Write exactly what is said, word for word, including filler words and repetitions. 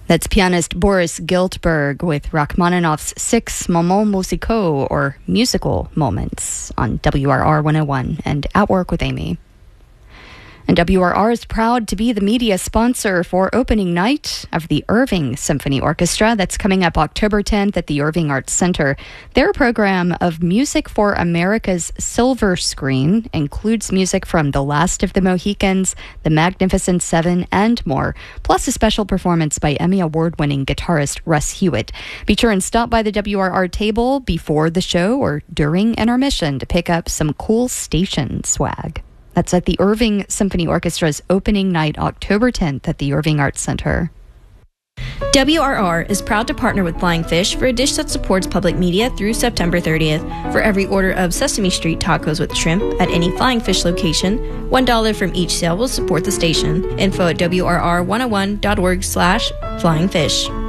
That's pianist Boris Giltberg with Rachmaninoff's six Moments Musicaux, or musical moments, on W R R one oh one and At Work with Amy. And W R R is proud to be the media sponsor for opening night of the Irving Symphony Orchestra. That's coming up October tenth at the Irving Arts Center. Their program of Music for America's Silver Screen includes music from The Last of the Mohicans, The Magnificent Seven, and more, plus a special performance by Emmy Award-winning guitarist Russ Hewitt. Be sure and stop by the W R R table before the show or during intermission to pick up some cool station swag. That's at the Irving Symphony Orchestra's opening night, October tenth at the Irving Arts Center. W R R is proud to partner with Flying Fish for a dish that supports public media through September thirtieth. For every order of Sesame Street tacos with shrimp at any Flying Fish location, one dollar from each sale will support the station. Info at W R R one oh one dot org slash Flying Fish.